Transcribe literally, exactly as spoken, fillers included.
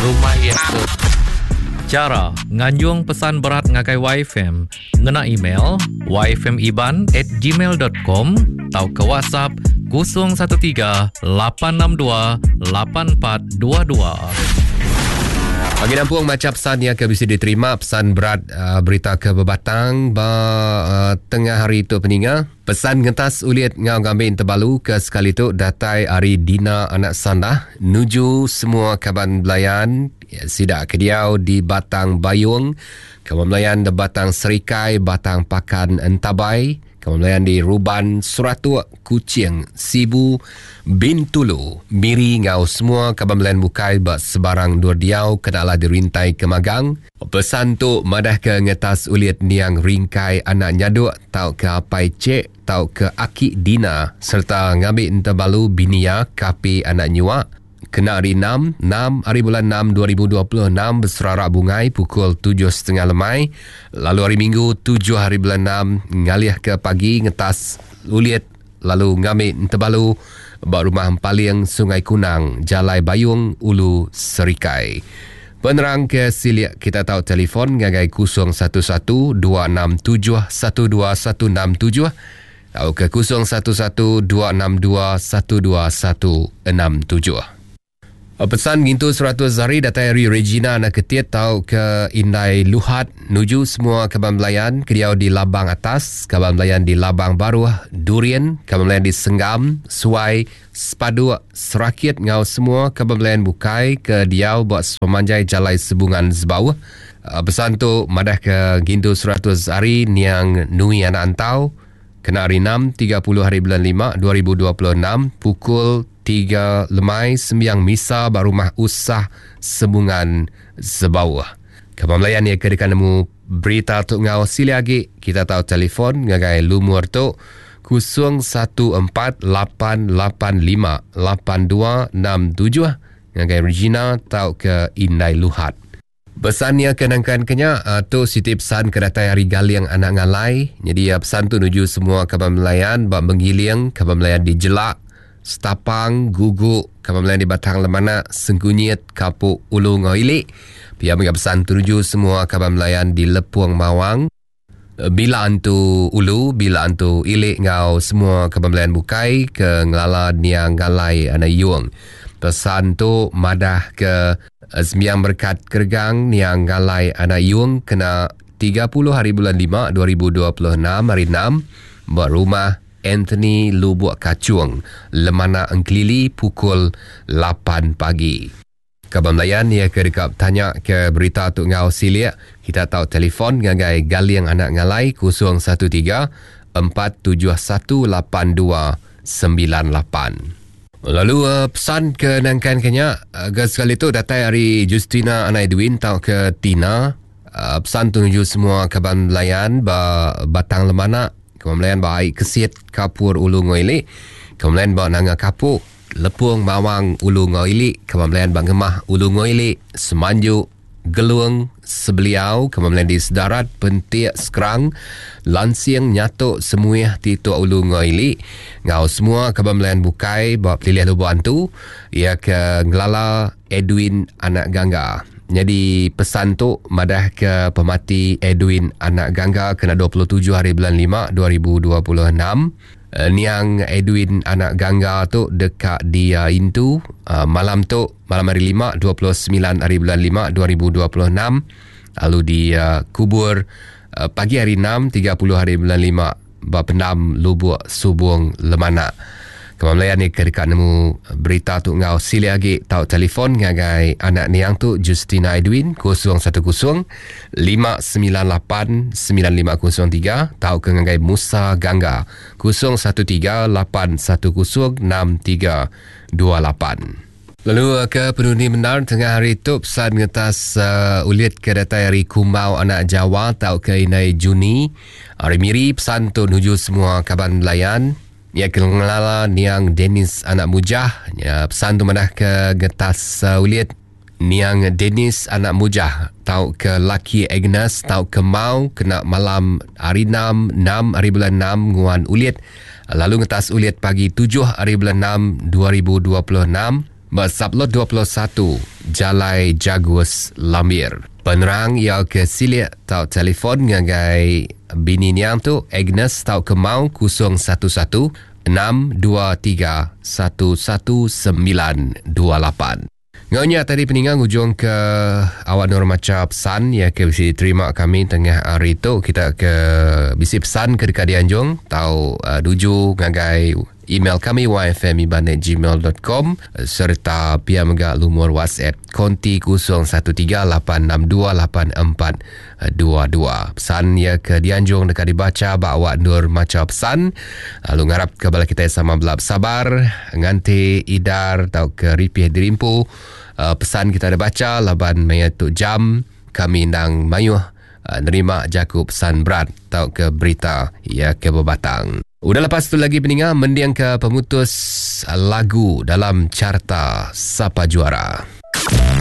rumah yang tu. Cara nganjung pesan berat ngakai Y F M, ngena email y f m iban at gmail dot com atau ke WhatsApp kosong satu tiga lapan enam dua lapan empat dua dua. Bagi nampung macam pesan yang bisa diterima, pesan berat uh, berita ke bebatang ba uh, tengah hari itu peninga. Pesan ngentas uliat ngau ngambin terbalu ke sekali tu datai hari Dina anak sandah nuju semua kaban belayan ya, sidak kediau di Batang Bayung, kaban belayan di Batang Serikai, Batang Pakan Entabai, kaban belayan di Ruban Suratua, Kuching, Sibu, Bintulu, Miri ngau semua kaban belayan bukai bak sebarang dua diau kenalah dirintai ke Magang. Pesan tu madah ke ngetas uliat niang ringkai anak nyaduk tau ke apai cek tau ke aki Dina serta ngambil terbalu binia kapi anak nyuak. Kena hari enam, enam hari bulan enam dua ribu dua puluh enam berserarak bungai pukul tujuh tiga puluh lemai. Lalu hari Minggu tujuh hari bulan enam ngalih ke pagi ngetas uliat lalu ngambil terbalu bak rumah Empaling Sungai Kunang, Jalai Bayung, Ulu Serikai. Penerang ke siliak kita tahu telefon ngagai kosong satu satu dua enam tujuh satu dua satu enam tujuh atau ke kosong satu satu dua enam dua satu dua satu enam tujuh. Pesan gintu seratus hari datai Ri Regina anak ketiat tau ke Indai Luhat nuju semua kaban belayan kediau di Labang Atas, kaban belayan di Labang Baru, Durian, kaban belayan di Senggam, Suai, Sepadu, Serakit ngau semua kaban belayan bukai ke diau buat pemanjai jalai sebungan sebau. Pesan tu madah ke gintu seratus hari niang nui anak antau kena hari enam tiga puluh hari bulan lima dua ribu dua puluh enam pukul tiga lemai sembiang misa barumah usah sebungan sebau. Kapan melayan ia kedekan nemu berita tu ngau sili lagi kita tahu telefon ngagai lumur tu kosong satu empat lapan lapan lima lapan dua enam tujuh ngagai Regina tau ke Indai Luhat. Pesan yang kenangkan kenya uh, tu siti pesan kedatai hari galiang anak ngalai. Jadi uh, pesan tu nuju semua kaban melayan bak menggiling kaban melayan di Jelak, Setapang, Guguk, kaban melayan di Batang Lemana, Sengkunyit, Kapuk, Ulu Ngoilik. Pia menga pesan tu nuju semua kaban melayan di Lepuang Mawang. Bila antu Ulu, bila antu Ilik ngau semua kaban melayan bukai ke ngelala niang galai anak yuang. Pesan tu madah ke sembiang berkat kergang niang galai anak yung kena tiga puluh hari bulan lima dua ribu dua puluh enam hari enam buat rumah Anthony Lubuk Kacuang Lemana Engklili pukul lapan pagi. Kaban Melayan ia ke dekat tanya ke berita tu ngau silia kita tahu telefon ngagai galiang anak ngalai kosong satu tiga empat tujuh satu lapan dua sembilan lapan. Lalu uh, pesan ke nangkan kenya uh, sekali tu datai hari Justina Ana Edwin tau ke Tina uh, pesan tu nuju semua kaban melayan ba Batang Lemana kaban melayan ba air kesit Kapur Ulu Ngoilik kaban melayan ba Nanga Kapuk Lepuang Mawang Ulu Ngoilik kaban melayan ba Ngemah Ulu Ngoilik Semanjuk Geluang Sebeliau kaban melayan di Sedarat Pentiak Sekerang Lansiang Nyatuk Semuih Tituk Ulu Ngoilik ngau semua kaban melayan bukai bawa pilih lubu antu ia ke ngelala Edwin anak Gangga. Jadi pesan tu madah ke pemati Edwin anak Gangga kena dua puluh tujuh hari bulan lima dua ribu dua puluh enam. Uh, niang Edwin anak Gangga tu dekat dia Intu uh, malam tu malam hari lima dua puluh sembilan hari bulan lima dua ribu dua puluh enam lalu di uh, kubur uh, pagi hari enam tiga puluh hari bulan lima bapendam Lubuk Subung Lemana. Kawan melayan ni kedekat nemu berita tu ngau sili lagi tahu telefon ngagai anak niang tu Justina Edwin kosong satu kosong lima sembilan lapan sembilan lima kosong tiga tahu ke ngagai Musa Gangga kosong satu tiga lapan satu kosong enam tiga dua lapan. Lalu ke penundi benar tengah hari tu pesan ngetas uh, ulit ke datai hari Kumbau anak Jawa tahu ke Inai Juni hari miri pesan tu nuju semua kaban melayan. Ya kelala niang Dennis anak Mujah ya, pesan tu madah ke getas uh, uliat niang Dennis anak Mujah tau ke Lucky Agnes tau ke Mau kena malam hari enam enam hari bulan enam nguan uliat lalu ngetas uliat pagi tujuh hari bulan enam dua ribu dua puluh enam Bersablot dua puluh satu Jalai Jagus Lambir. Penerang ia ke silik tau telefon ngagai bini niang tu Agnes tau kemau kosong satu satu enam dua tiga satu satu sembilan dua lapan. Ngaunya tadi peningang ujung ke awak Nur Maca pesan ya ke bisi terima kami tengah hari tu kita ke bisi pesan ke dekat Dianjung tau uh, duju ngagai email kami y f m iban at gmail dot com serta pia mega lumur WhatsApp konti kosong satu tiga lapan enam dua lapan empat dua dua. Pesan ya ke Dianjung dekat dibaca ba awak Nur Maca pesan. Lalu ngarap ke bala kita sama belap sabar nganti idar tau ke ripih dirimpu. Uh, pesan kita ada baca laban maya tu jam kami nang mayuh uh, nerima jaku pesan berat tau ke berita ya ke bebatang. Udah lepas tu lagi peningat mendiang ke pemutus uh, lagu dalam carta Sapa Juara.